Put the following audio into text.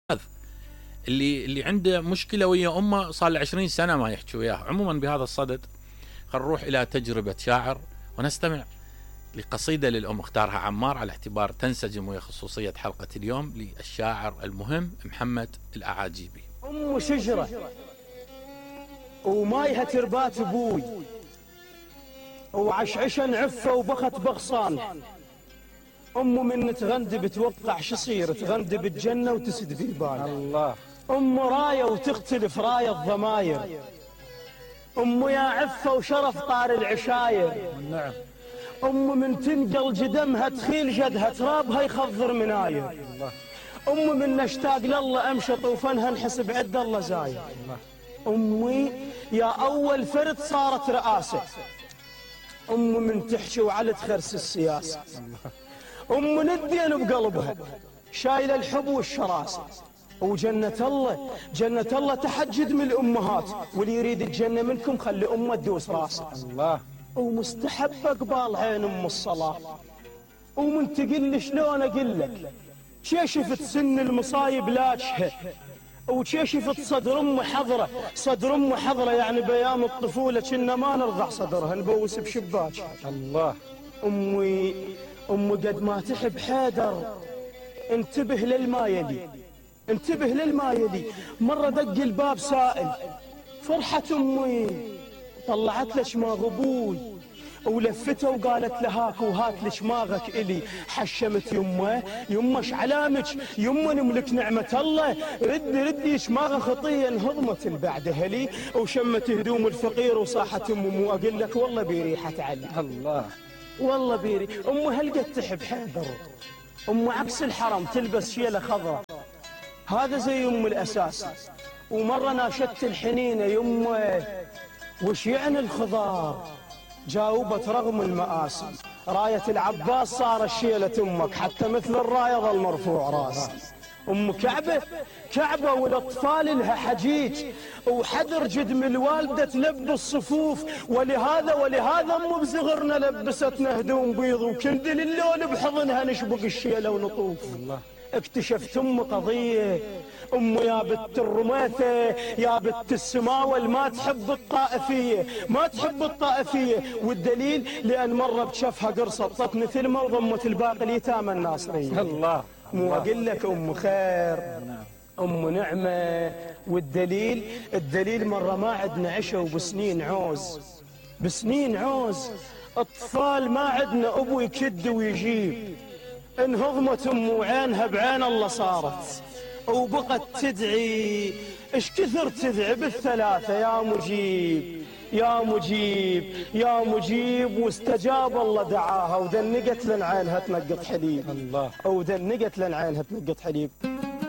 اللي عنده مشكلة ويا أمه صار له 20 سنة ما يحكي وياه. عموما بهذا الصدد خلينا نروح إلى تجربة شاعر ونستمع لقصيدة للأم اختارها عمار على اعتبار تنسجم ويا خصوصية حلقة اليوم للشاعر المهم محمد الأعاجيبي. أم شجرة ومايها تربات أبوي وعشعشا عفة وبخت بغصان. أم من تغندب توقع شصير تغندب الجنة وتسد في البال. الله. أم راية وتختلف راية الضماير. أم يا عفة وشرف طار العشاير. نعم. أم من تنقل جدمها تخيل جدها ترابها يخضر مناير. الله. أم من نشتاق لله أمشى طوفنها نحسب عد الله زاير. الله. أمي يا أول فرد صارت رئاسة. أم من تحشي وعلى تخرس السياسة. أم ندين بقلبها شايلة الحب والشراسة. وجنة الله جنة الله تحجد من الأمهات واللي يريد الجنة منكم خلي أمه تدوس راسه. الله. ومستحبة قبال عين أم الصلاة. ومن تقل شلون أقول لك شيشفت سن المصايب لا تشهد وشيشفت صدر أم حضرة. صدر أم حضرة يعني بيام الطفولة كنا ما نرضع صدرها نبوس بشباك. الله. أمي قد ما تحب حيدر انتبه للما يلي انتبه للما يلي. مرة دق الباب سائل فرحت أمي طلعت له شماغ أبوي ولفته وقالت له هاك وهات لي شماغك إلي. حشمت يمه علامك يمه نملك نعمة الله ردي شماغ خطية انهضمت البعد هلي. وشمت هدوم الفقير وصاحت أمه وأقول لك والله بريحة علي. الله. والله بيري أمه هل قد تحب حيدر. أمه عكس الحرم تلبس شيلة خضراء هذا زي أم الأساس. ومرة ناشدت الحنينة يمه وش يعني الخضار جاوبت رغم المآسي. راية العباس صار الشيلة أمك حتى مثل الراية ظل مرفوع راسي. أم كعبة والأطفال لها حجيج وحدر جدم الوالدة تلبس صفوف. ولهذا أم بصغرنا لبستنا هدوم بيض وكندل اللون بحضنها نشبق الشيلة ونطوف. الله. اكتشفت أم قضية أم يا بت الرميثة يا بت السماول ما تحب الطائفية والدليل لأن مرة بشفها قرصة طت مثل ما وضمت الباقي اليتامى الناصرية. الله. مو أقول لك أم خير أم نعمة. والدليل مرة ما عدنا عشا بسنين عوز أطفال ما عدنا أبو يكد ويجيب. انهضمت أم وعينها بعين الله صارت وبقت تدعي ايش كثر تدعي بالثلاثة يا مجيب يا مجيب يا مجيب. واستجاب الله دعاها ودنقت لن عينها تنقط حليب. الله. ودنقت لن عينها تنقط حليب.